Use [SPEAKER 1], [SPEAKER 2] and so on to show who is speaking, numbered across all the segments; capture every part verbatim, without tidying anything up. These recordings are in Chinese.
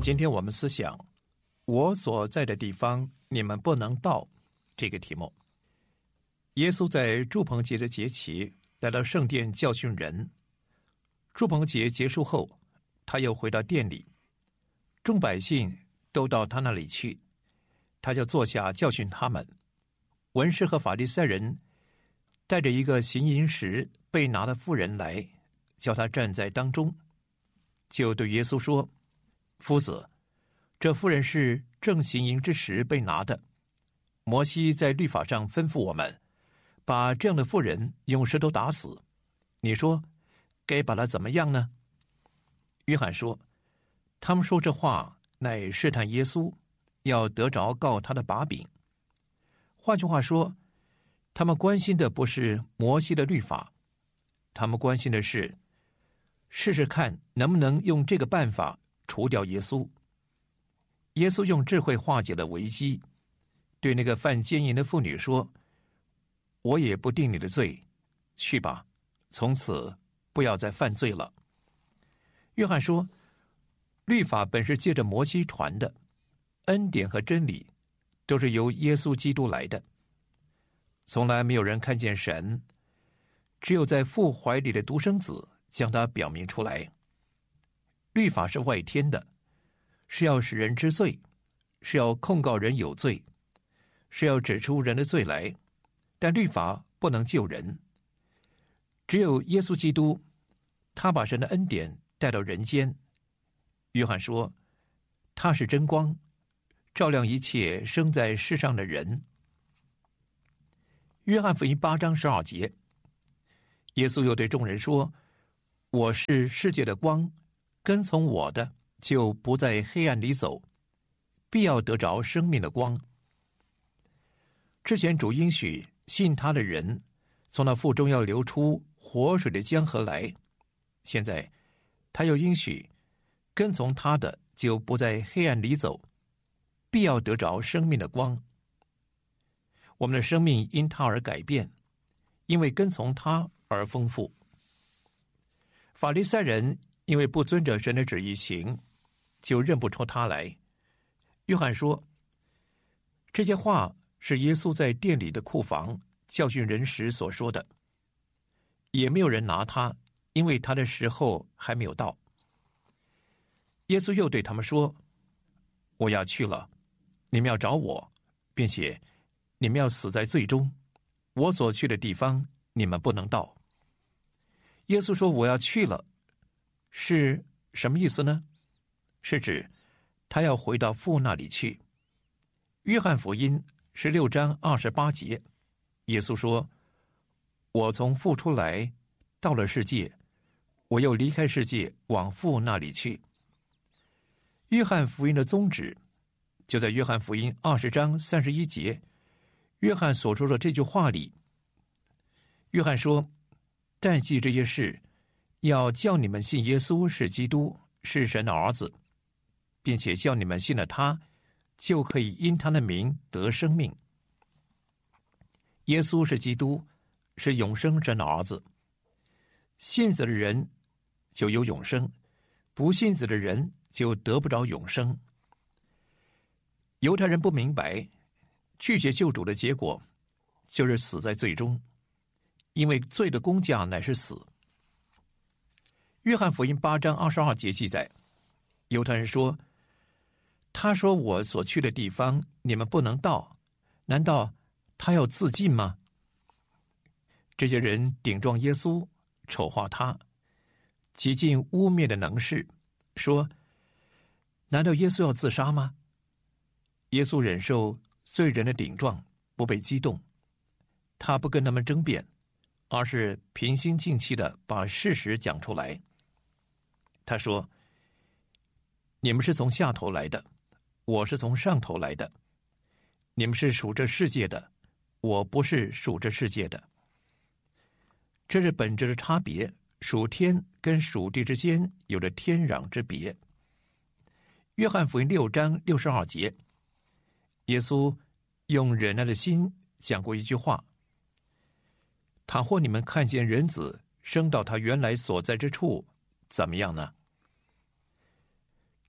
[SPEAKER 1] 今天我们思想我所在的地方你们不能到这个题目。耶稣在住棚节的节期来到圣殿教训人，住棚节结束后，他又回到店里，众百姓都到他那里去，他就坐下教训他们。文士和法利赛人带着一个行淫时被拿的妇人来，叫他站在当中，就对耶稣说：夫子，这妇人是正行淫之时被拿的，摩西在律法上吩咐我们把这样的妇人用石头打死，你说该把她怎么样呢？约翰说，他们说这话乃试探耶稣，要得着告他的把柄。换句话说，他们关心的不是摩西的律法，他们关心的是试试看能不能用这个办法除掉耶稣。耶稣用智慧化解了危机，对那个犯奸淫的妇女说：我也不定你的罪，去吧，从此不要再犯罪了。约翰说，律法本是借着摩西传的，恩典和真理都是由耶稣基督来的。从来没有人看见神，只有在父怀里的独生子将他表明出来。律法是外天的，是要使人知罪，是要控告人有罪，是要指出人的罪来，但律法不能救人。只有耶稣基督，他把神的恩典带到人间。约翰说，他是真光，照亮一切生在世上的人。约翰福音八章十二节，耶稣又对众人说：我是世界的光，跟从我的就不在黑暗里走，必要得着生命的光。之前主应许信他的人，从那腹中要流出活水的江河来，现在他又应许跟从他的就不在黑暗里走，必要得着生命的光。我们的生命因他而改变，因为跟从他而丰富。法利赛人因为不遵着神的旨意行，就认不出他来。约翰说，这些话是耶稣在店里的库房教训人时所说的，也没有人拿他，因为他的时候还没有到。耶稣又对他们说，我要去了，你们要找我，并且你们要死在罪中，我所去的地方你们不能到。耶稣说我要去了，是什么意思呢？是指他要回到父那里去。约翰福音十六章二十八节，耶稣说，我从父出来，到了世界，我又离开世界，往父那里去。约翰福音的宗旨就在约翰福音二十章三十一节，约翰所说的这句话里。约翰说，但记这些事，要叫你们信耶稣是基督，是神的儿子，并且叫你们信了他，就可以因他的名得生命。耶稣是基督，是永生神的儿子，信子的人就有永生，不信子的人就得不着永生。犹太人不明白，拒绝救主的结果就是死在罪中，因为罪的工价乃是死。约翰福音八章二十二节记载，犹太人说，他说我所去的地方你们不能到，难道他要自尽吗？这些人顶撞耶稣，丑化他，极尽污蔑的能事，说，难道耶稣要自杀吗？耶稣忍受罪人的顶撞，不被激动，他不跟他们争辩，而是平心静气的把事实讲出来。他说，你们是从下头来的，我是从上头来的，你们是属这世界的，我不是属这世界的。这是本质的差别，属天跟属地之间有着天壤之别。约翰福音六章六十二节，耶稣用忍耐的心讲过一句话，倘或你们看见人子升到他原来所在之处，怎么样呢？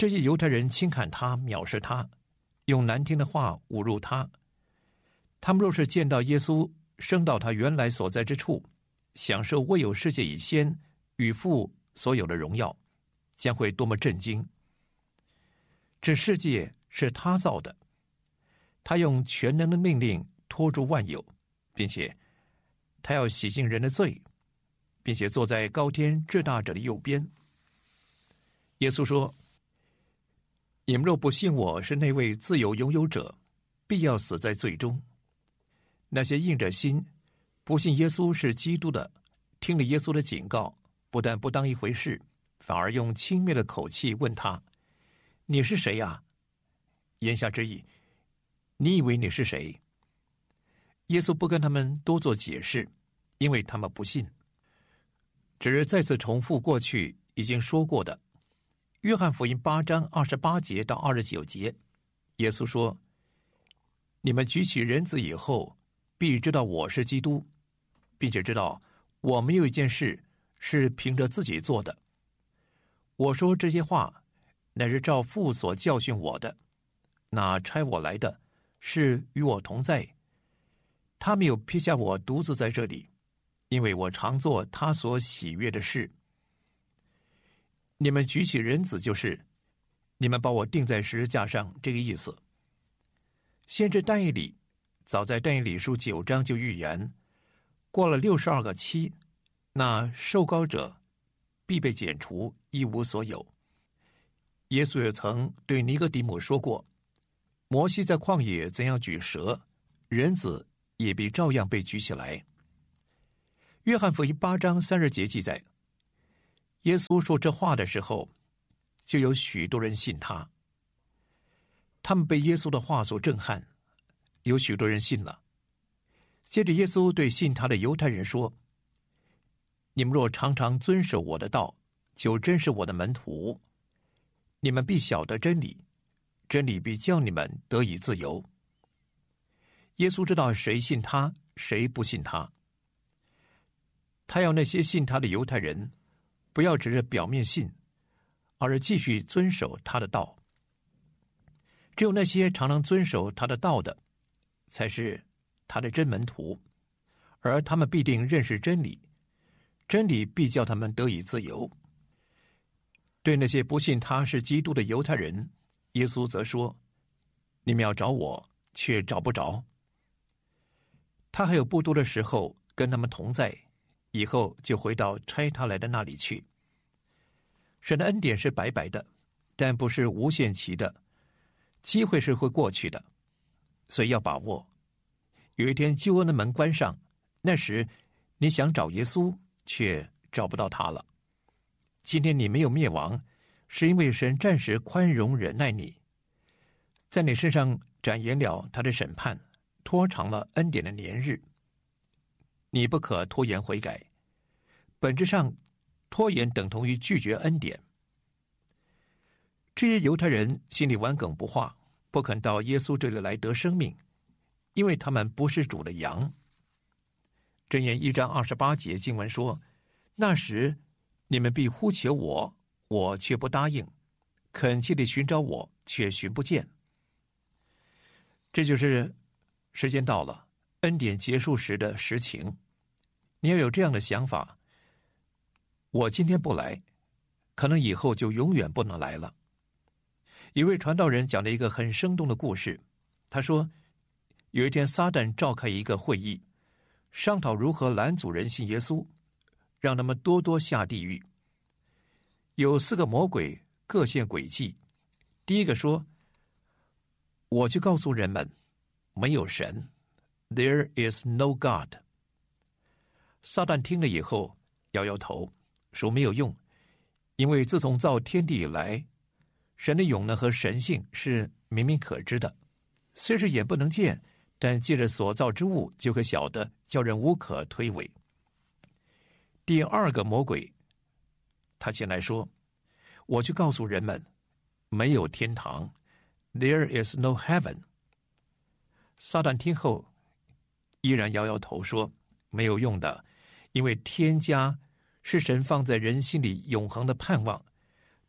[SPEAKER 1] 这些犹太人轻看他，藐视他，用难听的话侮辱他。他们若是见到耶稣升到他原来所在之处，享受未有世界以先与父所有的荣耀，将会多么震惊！这世界是他造的，他用全能的命令托住万有，并且他要洗净人的罪，并且坐在高天至大者的右边。耶稣说：你们若不信我是那位自由拥有者，必要死在罪中。那些硬着心不信耶稣是基督的，听了耶稣的警告，不但不当一回事，反而用轻蔑的口气问他：你是谁呀？言下之意，你以为你是谁？耶稣不跟他们多做解释，因为他们不信，只是再次重复过去已经说过的。约翰福音八章二十八节到二十九节，耶稣说：你们举起人子以后，必知道我是基督，并且知道我没有一件事是凭着自己做的。我说这些话，乃是照父所教训我的。那差我来的是与我同在，他没有撇下我独自在这里，因为我常做他所喜悦的事。你们举起人子，就是你们把我钉在十字架上，这个意思。先知但以理早在但以理书九章就预言，过了六十二个期，那受膏者必被剪除，一无所有。耶稣也曾对尼哥底母说过，摩西在旷野怎样举蛇，人子也必照样被举起来。约翰福音八章三十节记载，耶稣说这话的时候，就有许多人信他。他们被耶稣的话所震撼，有许多人信了。接着耶稣对信他的犹太人说：你们若常常遵守我的道，就真是我的门徒。你们必晓得真理，真理必叫你们得以自由。耶稣知道谁信他，谁不信他。他要那些信他的犹太人不要只是表面信，而是继续遵守他的道。只有那些常常遵守他的道的，才是他的真门徒，而他们必定认识真理，真理必叫他们得以自由。对那些不信他是基督的犹太人，耶稣则说：你们要找我，却找不着。他还有不多的时候跟他们同在，以后就回到差他来的那里去。神的恩典是白白的，但不是无限期的，机会是会过去的，所以要把握。有一天救恩的门关上，那时你想找耶稣，却找不到他了。今天你没有灭亡，是因为神暂时宽容忍耐你，在你身上展延了他的审判，拖长了恩典的年日。你不可拖延悔改，本质上拖延等同于拒绝恩典。这些犹太人心里顽梗不化，不肯到耶稣这里来得生命，因为他们不是主的羊。箴言一章二十八节经文说：那时你们必呼求我，我却不答应，恳切地寻找我，却寻不见。这就是时间到了，恩典结束时的实情。你要有这样的想法，我今天不来，可能以后就永远不能来了。一位传道人讲了一个很生动的故事，他说，有一天撒旦召开一个会议，商讨如何拦阻人信耶稣，让他们多多下地狱。有四个魔鬼各献诡计。第一个说：我去告诉人们，没有神， There is no God。 撒旦听了以后摇摇头，说没有用，因为自从造天地以来，神的永能和神性是明明可知的，虽是眼不能见，但借着所造之物就可晓得，叫人无可推诿。第二个魔鬼他前来说：我去告诉人们，没有天堂， There is no heaven。 撒旦听后依然摇摇头说没有用的，因为天家是神放在人心里永恒的盼望，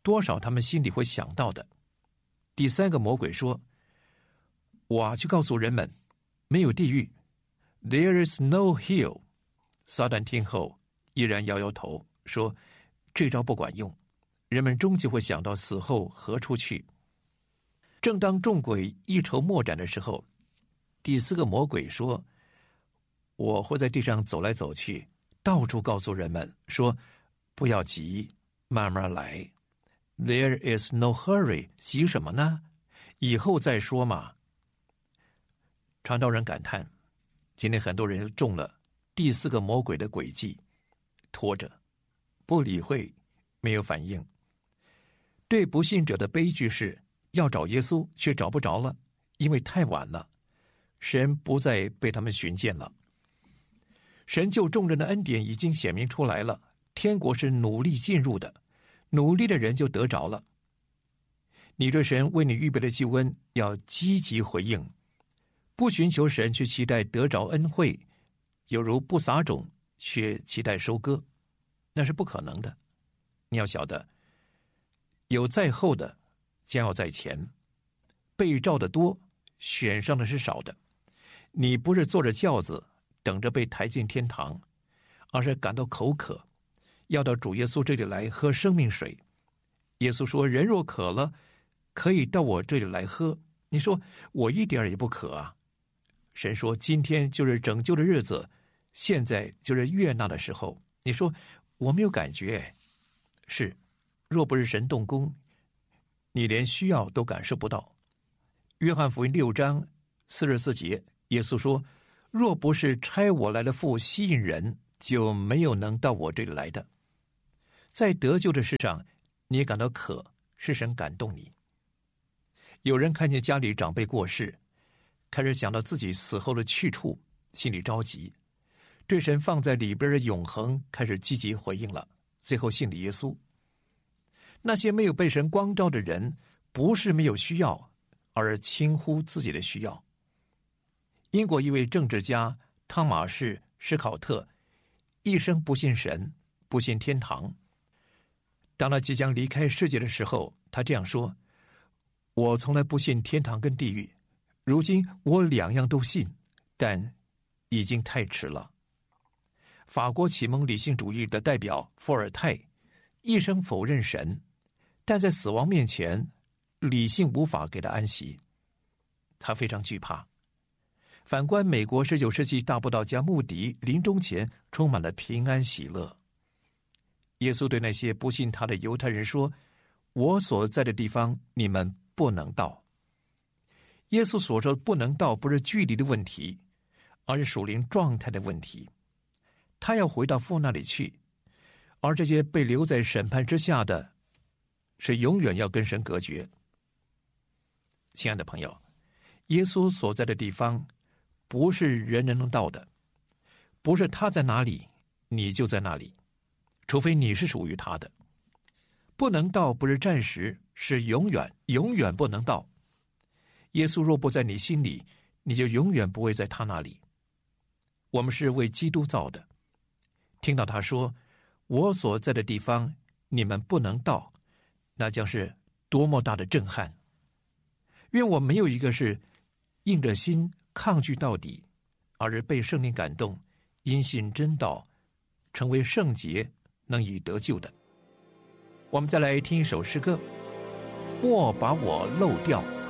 [SPEAKER 1] 多少他们心里会想到的。第三个魔鬼说，我去告诉人们，没有地狱 ，There is no hell。撒旦听后依然摇摇头，说这招不管用，人们终究会想到死后何处去。正当众鬼一筹莫展的时候，第四个魔鬼说，我会在地上走来走去，到处告诉人们说，不要急，慢慢来。There is no hurry， 急什么呢？以后再说嘛。传道人感叹，今天很多人中了第四个魔鬼的诡计，拖着，不理会，没有反应。对不信者的悲剧是，要找耶稣却找不着了，因为太晚了，神不再被他们寻见了。神救众人的恩典已经显明出来了，天国是努力进入的，努力的人就得着了。你对神为你预备的救恩要积极回应，不寻求神去期待得着恩惠，有如不撒种却期待收割，那是不可能的。你要晓得，有在后的将要在前，被召的多，选上的是少的。你不是坐着轿子等着被抬进天堂，而是感到口渴，要到主耶稣这里来喝生命水。耶稣说，人若渴了，可以到我这里来喝。你说，我一点也不渴啊。神说，今天就是拯救的日子，现在就是悦纳的时候。你说，我没有感觉。是，若不是神动工，你连需要都感受不到。约翰福音六章四十四节，耶稣说，若不是差我来的父吸引人，就没有能到我这里来的。在得救的事上，你也感到渴，是神感动你。有人看见家里长辈过世，开始想到自己死后的去处，心里着急，对神放在里边的永恒开始积极回应了，最后信了耶稣。那些没有被神光照的人，不是没有需要，而是轻忽自己的需要。英国一位政治家汤马士·史考特一生不信神，不信天堂。当他即将离开世界的时候，他这样说，我从来不信天堂跟地狱，如今我两样都信，但已经太迟了。法国启蒙理性主义的代表伏尔泰一生否认神，但在死亡面前，理性无法给他安息，他非常惧怕。反观美国十九世纪大布道家穆迪，临终前充满了平安喜乐。耶稣对那些不信他的犹太人说，我所在的地方你们不能到。耶稣所说不能到，不是距离的问题，而是属灵状态的问题。他要回到父那里去，而这些被留在审判之下的，是永远要跟神隔绝。亲爱的朋友，耶稣所在的地方不是人人能到的，不是他在哪里你就在那里，除非你是属于他的。不能到不是暂时，是永远，永远不能到。耶稣若不在你心里，你就永远不会在他那里。我们是为基督造的，听到他说，我所在的地方你们不能到，那将是多么大的震撼。愿我没有一个是硬着心抗拒到底，而是被圣灵感动，因信真道，成为圣洁，能以得救的。我们再来听一首诗歌，莫把我漏掉。